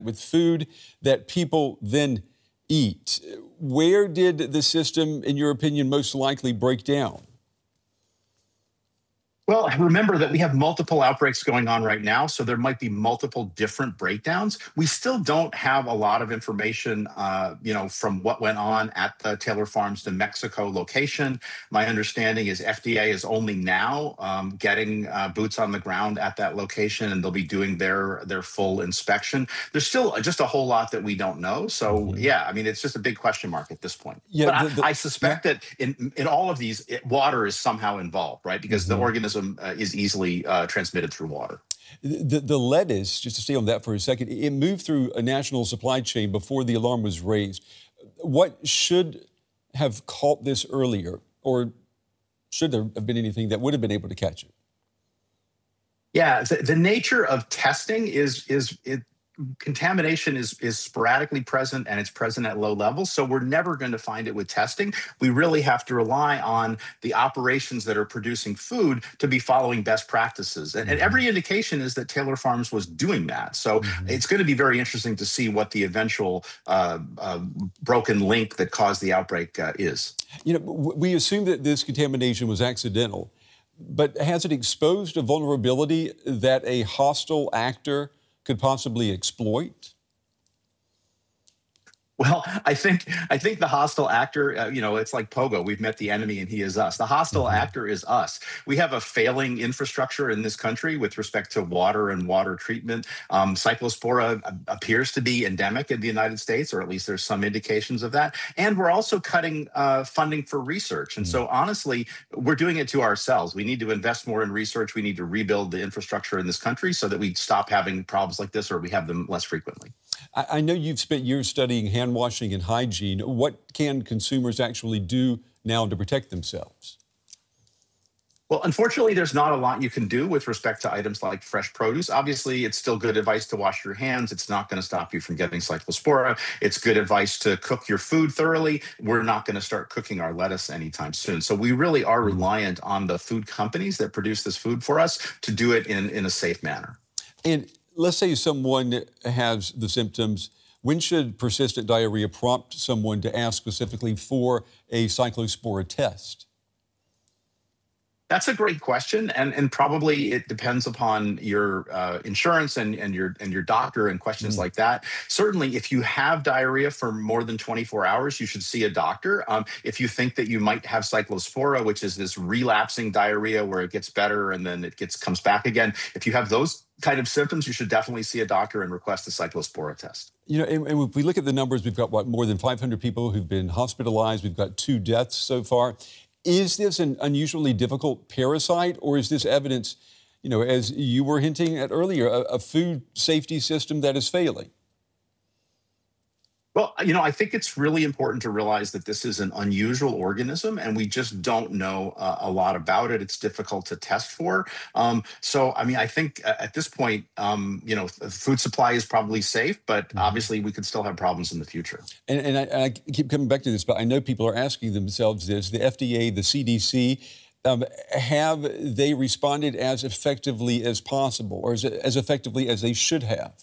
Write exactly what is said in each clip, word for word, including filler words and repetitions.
with food that people then eat. Where did the system, in your opinion, most likely break down? Well, remember that we have multiple outbreaks going on right now, so there might be multiple different breakdowns. We still don't have a lot of information, uh, you know, from what went on at the Taylor Farms New Mexico location. My understanding is F D A is only now um, getting uh, boots on the ground at that location, and they'll be doing their their full inspection. There's still just a whole lot that we don't know. So, mm-hmm. yeah, I mean, it's just a big question mark at this point. Yeah, but the, the, I, I suspect yeah. that in in all of these, it, water is somehow involved, right? Because mm-hmm. the organism Uh, is easily uh, transmitted through water. The, the lettuce, just to stay on that for a second, it moved through a national supply chain before the alarm was raised. What should have caught this earlier, or should there have been anything that would have been able to catch it? Yeah, the, the nature of testing is is it. Contamination is is sporadically present, and it's present at low levels. So we're never going to find it with testing. We really have to rely on the operations that are producing food to be following best practices. And, and every indication is that Taylor Farms was doing that. So mm-hmm. it's going to be very interesting to see what the eventual uh, uh, broken link that caused the outbreak uh, is. You know, we assume that this contamination was accidental, but has it exposed a vulnerability that a hostile actor could possibly exploit? Well, I think I think the hostile actor, uh, you know, it's like Pogo. We've met the enemy and he is us. The hostile mm-hmm. actor is us. We have a failing infrastructure in this country with respect to water and water treatment. Um, Cyclospora appears to be endemic in the United States, or at least there's some indications of that. And we're also cutting uh, funding for research. And mm-hmm. so honestly, we're doing it to ourselves. We need to invest more in research. We need to rebuild the infrastructure in this country so that we stop having problems like this, or we have them less frequently. I know you've spent years studying hand washing and hygiene. What can consumers actually do now to protect themselves? Well, unfortunately, there's not a lot you can do with respect to items like fresh produce. Obviously, it's still good advice to wash your hands. It's not going to stop you from getting Cyclospora. It's good advice to cook your food thoroughly. We're not going to start cooking our lettuce anytime soon. So we really are reliant on the food companies that produce this food for us to do it in, in a safe manner. And let's say someone has the symptoms. When should persistent diarrhea prompt someone to ask specifically for a Cyclospora test? That's a great question, and and probably it depends upon your uh, insurance and and your and your doctor and questions mm. like that. Certainly, if you have diarrhea for more than twenty-four hours, you should see a doctor. Um, if you think that you might have Cyclospora, which is this relapsing diarrhea where it gets better and then it gets comes back again, if you have those kind of symptoms, you should definitely see a doctor and request a Cyclospora test. You know, and, and if we look at the numbers, we've got what more than five hundred people who've been hospitalized. We've got two deaths so far. Is this an unusually difficult parasite, or is this evidence, you know, as you were hinting at earlier, a, a food safety system that is failing? Well, you know, I think it's really important to realize that this is an unusual organism, and we just don't know uh, a lot about it. It's difficult to test for. Um, so, I mean, I think uh, at this point, um, you know, food supply is probably safe, but mm-hmm. obviously we could still have problems in the future. And, and, I, and I keep coming back to this, but I know people are asking themselves this, the F D A, the C D C, um, have they responded as effectively as possible, or as, as effectively as they should have?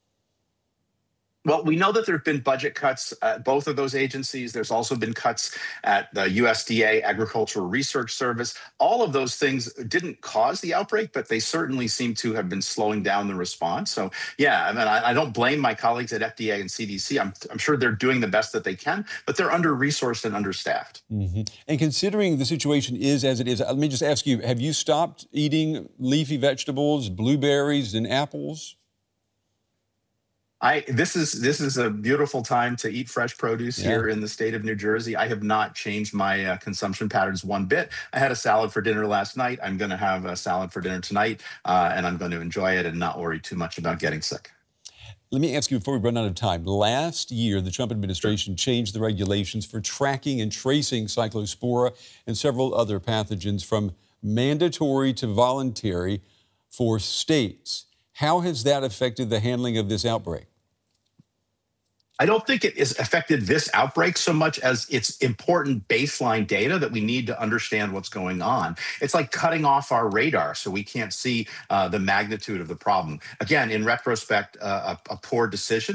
Well, we know that there have been budget cuts at both of those agencies. There's also been cuts at the U S D A, Agricultural Research Service. All of those things didn't cause the outbreak, but they certainly seem to have been slowing down the response. So, yeah, I mean, I, I don't blame my colleagues at F D A and C D C. I'm, I'm sure they're doing the best that they can, but they're under-resourced and understaffed. Mm-hmm. And considering the situation is as it is, let me just ask you, have you stopped eating leafy vegetables, blueberries, and apples? I this is this is a beautiful time to eat fresh produce yeah. here in the state of New Jersey. I have not changed my uh, consumption patterns one bit. I had a salad for dinner last night. I'm going to have a salad for dinner tonight, uh, and I'm going to enjoy it and not worry too much about getting sick. Let me ask you before we run out of time. Last year, the Trump administration changed the regulations for tracking and tracing Cyclospora and several other pathogens from mandatory to voluntary for states. How has that affected the handling of this outbreak? I don't think it has affected this outbreak so much as it's important baseline data that we need to understand what's going on. It's like cutting off our radar so we can't see uh, the magnitude of the problem. Again, in retrospect, uh, a, a poor decision.